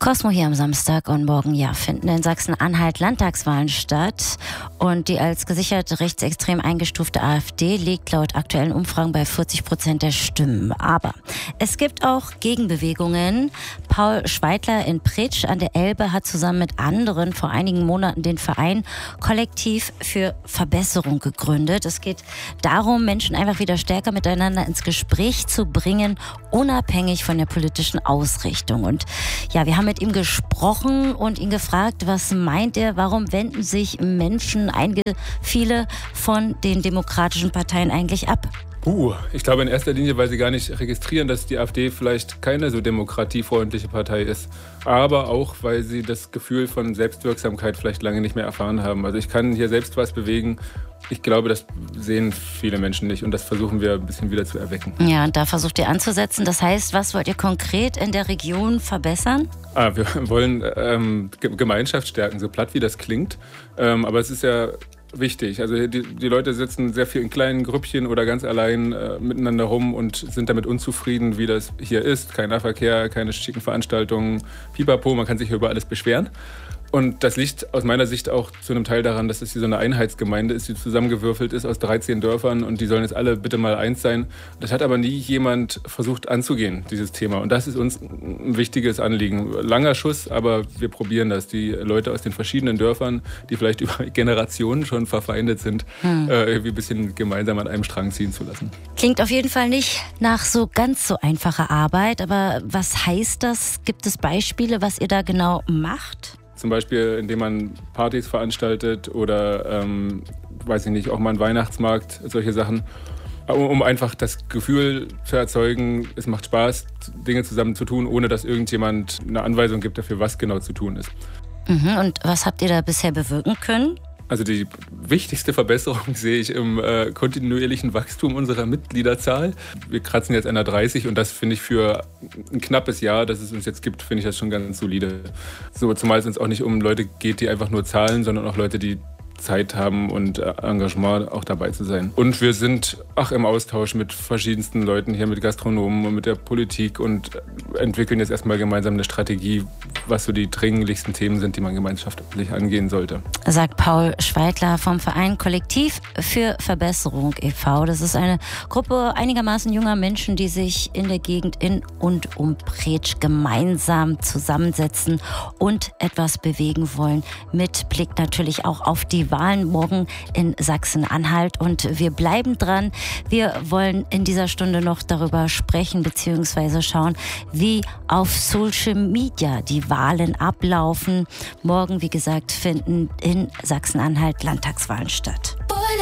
Cosmo hier am Samstag und morgen finden in Sachsen-Anhalt Landtagswahlen statt. Und die als gesichert rechtsextrem eingestufte AfD liegt laut aktuellen Umfragen bei 40% der Stimmen. Aber es gibt auch Gegenbewegungen. Paul Schweitler in Pritsch an der Elbe hat zusammen mit anderen vor einigen Monaten den Verein Kollektiv für Verbesserung gegründet. Es geht darum, Menschen einfach wieder stärker miteinander ins Gespräch zu bringen, unabhängig von der politischen Ausrichtung. Und wir haben mit ihm gesprochen und ihn gefragt, was meint er, warum wenden sich Menschen, viele von den demokratischen Parteien eigentlich ab? Ich glaube in erster Linie, weil sie gar nicht registrieren, dass die AfD vielleicht keine so demokratiefreundliche Partei ist. Aber auch, weil sie das Gefühl von Selbstwirksamkeit vielleicht lange nicht mehr erfahren haben. Also ich kann hier selbst was bewegen. Ich glaube, das sehen viele Menschen nicht und das versuchen wir ein bisschen wieder zu erwecken. Ja, und da versucht ihr anzusetzen. Das heißt, was wollt ihr konkret in der Region verbessern? Wir wollen Gemeinschaft stärken, so platt wie das klingt. Aber es ist ja wichtig. Also die Leute sitzen sehr viel in kleinen Grüppchen oder ganz allein miteinander rum und sind damit unzufrieden, wie das hier ist. Kein Nahverkehr, keine schicken Veranstaltungen, pipapo, man kann sich über alles beschweren. Und das liegt aus meiner Sicht auch zu einem Teil daran, dass es hier so eine Einheitsgemeinde ist, die zusammengewürfelt ist aus 13 Dörfern und die sollen jetzt alle bitte mal eins sein. Das hat aber nie jemand versucht anzugehen, dieses Thema. Und das ist uns ein wichtiges Anliegen. Langer Schuss, aber wir probieren das. Die Leute aus den verschiedenen Dörfern, die vielleicht über Generationen schon verfeindet sind, irgendwie ein bisschen gemeinsam an einem Strang ziehen zu lassen. Klingt auf jeden Fall nicht nach so ganz so einfacher Arbeit. Aber was heißt das? Gibt es Beispiele, was ihr da genau macht? Zum Beispiel, indem man Partys veranstaltet oder, weiß ich nicht, auch mal einen Weihnachtsmarkt, solche Sachen, um einfach das Gefühl zu erzeugen, es macht Spaß, Dinge zusammen zu tun, ohne dass irgendjemand eine Anweisung gibt dafür, was genau zu tun ist. Und was habt ihr da bisher bewirken können? Also die wichtigste Verbesserung sehe ich im kontinuierlichen Wachstum unserer Mitgliederzahl. Wir kratzen jetzt an der 30 und das finde ich für ein knappes Jahr, das es uns jetzt gibt, finde ich das schon ganz solide. So, zumal es uns auch nicht um Leute geht, die einfach nur zahlen, sondern auch Leute, die Zeit haben und Engagement auch dabei zu sein. Und wir sind im Austausch mit verschiedensten Leuten hier, mit Gastronomen und mit der Politik und entwickeln jetzt erstmal gemeinsam eine Strategie, was so die dringlichsten Themen sind, die man gemeinschaftlich angehen sollte. Sagt Paul Schweitler vom Verein Kollektiv für Verbesserung e.V. Das ist eine Gruppe einigermaßen junger Menschen, die sich in der Gegend in und um Pretsch gemeinsam zusammensetzen und etwas bewegen wollen. Mit Blick natürlich auch auf die Wahlen morgen in Sachsen-Anhalt. Und wir bleiben dran. Wir wollen in dieser Stunde noch darüber sprechen bzw. schauen, wie auf Social Media die Wahlen ablaufen. Morgen, wie gesagt, finden in Sachsen-Anhalt Landtagswahlen statt.